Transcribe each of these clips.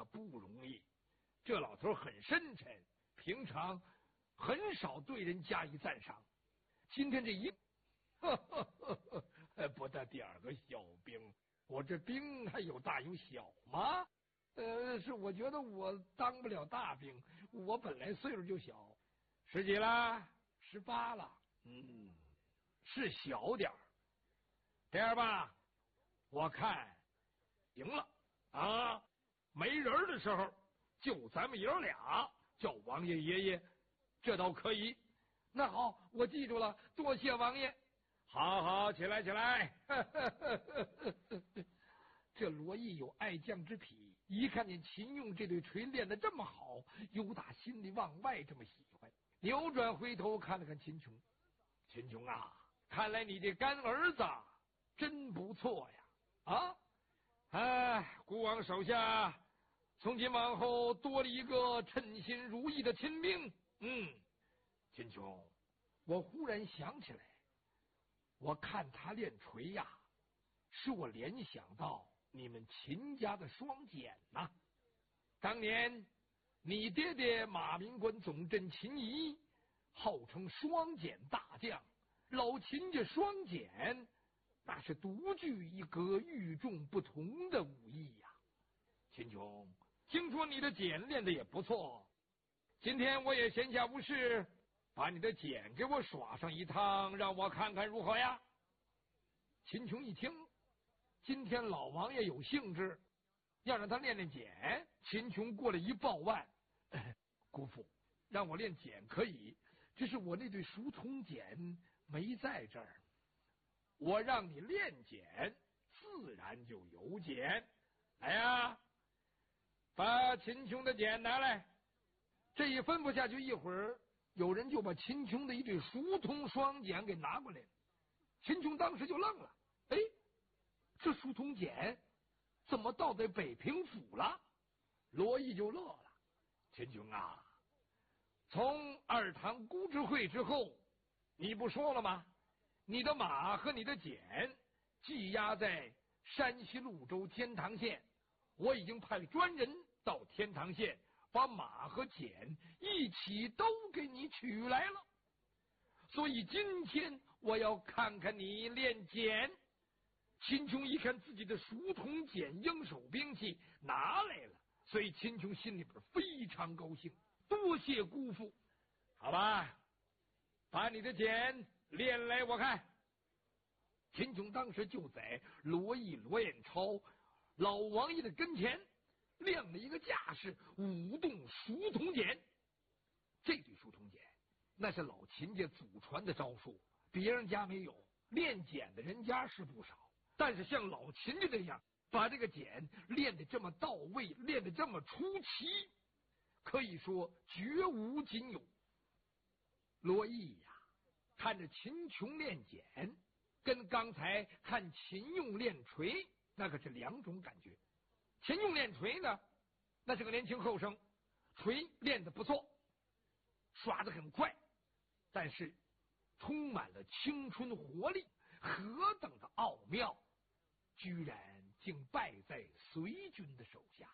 不容易。这老头很深沉，平常很少对人加以赞赏。今天这一，不得第二个小兵，我这兵还有大有小吗？是我觉得我当不了大兵，我本来岁数就小，十几了，18了，是小点儿。这样吧，我看行了啊，没人的时候就咱们爷俩叫王爷爷爷，这倒可以。那好，我记住了，多谢王爷。好好，起来起来。这罗毅有爱将之癖，一看见秦用这对锤练得这么好，由打心里往外这么喜欢。扭转回头看了看秦琼，秦琼啊，看来你这干儿子真不错呀！孤王手下从今往后多了一个称心如意的秦兵。秦琼，我忽然想起来，我看他练锤呀，使我联想到你们秦家的双锏呐。当年你爹爹马明官总镇秦仪，号称双锏大将，老秦家双锏那是独具一格、与众不同的武艺呀。秦琼，听说你的锏练得也不错，今天我也闲暇无事，把你的锏给我耍上一趟，让我看看如何呀？秦琼一听，今天老王爷有兴致，要让他练练锏。秦琼过来一报腕，姑父，让我练锏可以，只是我那对熟铜锏没在这儿。我让你练锏，自然就有锏。来呀，把秦琼的锏拿来。这一吩咐下去，一会儿有人就把秦琼的一对熟铜双锏给拿过来了。秦琼当时就愣了，这熟铜锏怎么倒在北平府了？罗毅就乐了。秦琼啊，从二堂孤之会之后，你不说了吗？你的马和你的锏寄押在山西潞州天堂县，我已经派专人到天堂县，把马和锏一起都给你取来了。所以今天我要看看你练锏。秦琼一看自己的熟铜锏应手兵器拿来了，所以秦琼心里边非常高兴，多谢姑父。好吧，把你的锏练来我看。秦琼当时就在罗毅、罗彦超老王爷的跟前亮了一个架势，舞动熟铜锏。这对熟铜锏那是老秦家祖传的招数，别人家没有，练锏的人家是不少，但是像老秦家这样把这个锏练得这么到位，练得这么出奇，可以说绝无仅有。罗毅呀，看着秦琼练锏，跟刚才看秦用练锤那可是两种感觉。秦用练锤呢，那是个年轻后生，锤练得不错，耍得很快，但是充满了青春活力，何等的奥妙，居然竟败在隋军的手下。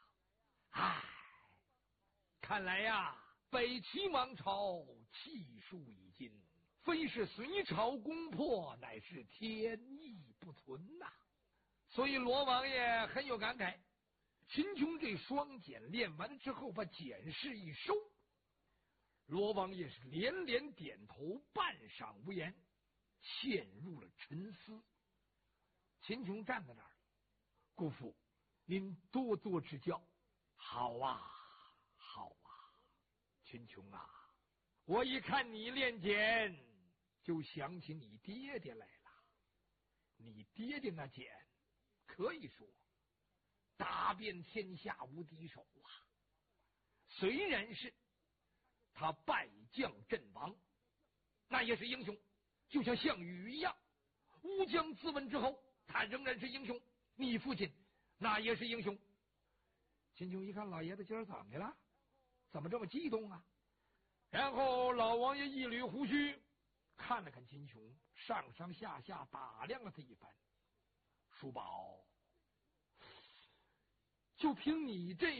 看来呀，北齐王朝气数已尽，非是隋朝攻破，乃是天意不存呐。所以罗王爷很有感慨。秦琼这双锏练完之后，把锏式一收，罗王爷是连连点头，半晌无言，陷入了沉思。秦琼站在那儿，姑父，您多多指教。好啊，好啊，秦琼啊，我一看你练锏，就想起你爹爹来了。你爹爹那锏可以说打遍天下无敌手啊。虽然是他败将阵亡，那也是英雄，就像项羽一样，乌江自刎之后，他仍然是英雄。你父亲那也是英雄。秦琼一看老爷子今儿怎么的了，怎么这么激动啊？然后老王爷一捋胡须，看了看秦琼，上上下下打量了他一番。叔宝，就凭你这